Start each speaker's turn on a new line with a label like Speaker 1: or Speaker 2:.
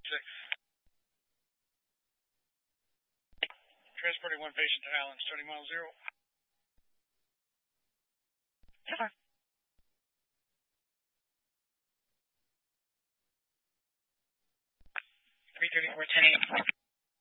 Speaker 1: Transporting one patient to Allen, starting mile 0. 334, 10